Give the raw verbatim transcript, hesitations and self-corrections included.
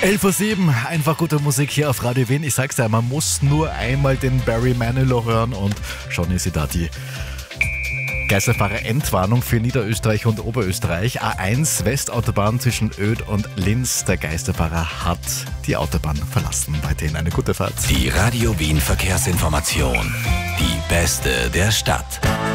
elf Uhr sieben, einfach gute Musik hier auf Radio Wien. Ich sag's dir, man muss nur einmal den Barry Manilow hören und schon ist sie da, die Geisterfahrer-Endwarnung für Niederösterreich und Oberösterreich. A eins Westautobahn zwischen Oedt und Linz. Der Geisterfahrer hat die Autobahn verlassen. Weiterhin eine gute Fahrt. Die Radio Wien Verkehrsinformation. Die beste der Stadt.